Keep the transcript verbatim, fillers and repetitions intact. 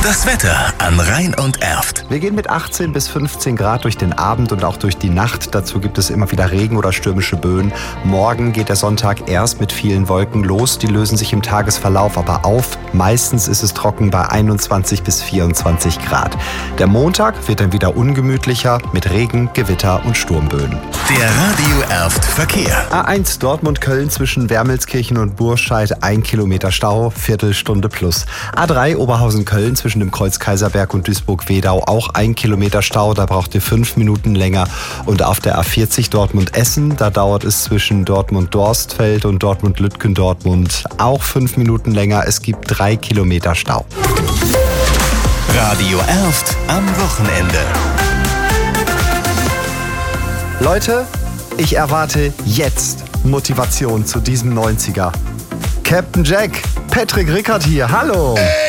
Das Wetter an Rhein und Erft. Wir gehen mit achtzehn bis fünfzehn Grad durch den Abend und auch durch die Nacht. Dazu gibt es immer wieder Regen oder stürmische Böen. Morgen geht der Sonntag erst mit vielen Wolken los. Die lösen sich im Tagesverlauf aber auf. Meistens ist es trocken bei einundzwanzig bis vierundzwanzig Grad. Der Montag wird dann wieder ungemütlicher mit Regen, Gewitter und Sturmböen. Der Radio Erft Verkehr. A eins Dortmund-Köln zwischen Wermelskirchen und Burscheid, ein Kilometer Stau, Viertelstunde plus. A drei Oberhausen-Köln zwischen dem Kreuz Kaiserberg und Duisburg-Wedau, auch ein Kilometer Stau, da braucht ihr fünf Minuten länger. Und auf der A vierzig Dortmund-Essen, da dauert es zwischen Dortmund-Dorstfeld und Dortmund-Lütgendortmund auch fünf Minuten länger. Es gibt drei Kilometer Stau. Radio Erft am Wochenende. Leute, ich erwarte jetzt Motivation zu diesem neunziger. Captain Jack, Patrick Rickard hier, hallo!